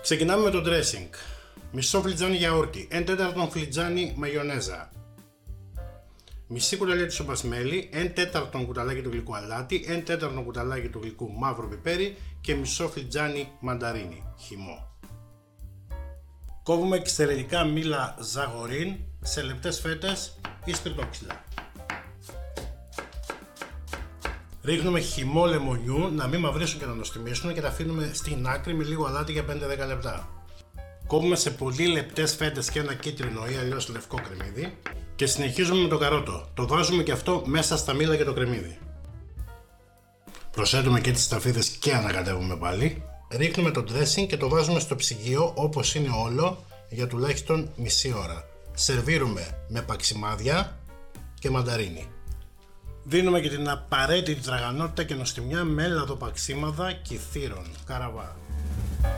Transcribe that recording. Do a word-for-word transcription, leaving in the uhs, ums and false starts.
Ξεκινάμε με το dressing. Μισό φλιτζάνι γιαούρτι, ένα τέταρτο φλιτζάνι μαγιονέζα, μισή κουταλιά σούπας μέλι, ένα τέταρτο κουταλάκι του γλυκού αλάτι, ένα τέταρτο κουταλάκι του γλυκού μαύρο πιπέρι και μισό φλιτζάνι μανταρίνι, χυμό. Κόβουμε εξαιρετικά μήλα ζαγορίν σε λεπτές φέτες ή σπιρτόξυλα. Ρίχνουμε χυμό λεμονιού να μην μαυρίσουν και να νοστιμίσουν και τα αφήνουμε στην άκρη με λίγο αλάτι για πέντε με δέκα λεπτά. Κόβουμε σε πολύ λεπτές φέτες και ένα κίτρινο ή αλλιώς λευκό κρεμμύδι και συνεχίζουμε με το καρότο. Το βάζουμε και αυτό μέσα στα μήλα και το κρεμμύδι. Προσθέτουμε και τις σταφίδες και ανακατεύουμε πάλι. Ρίχνουμε το dressing και το βάζουμε στο ψυγείο όπως είναι όλο για τουλάχιστον μισή ώρα. Σερβίρουμε με παξιμάδια και μανταρίνι. Δίνουμε και την απαραίτητη τραγανότητα και νοστιμιά με έλαδο παξίμαδα κυθύρων, καραβά.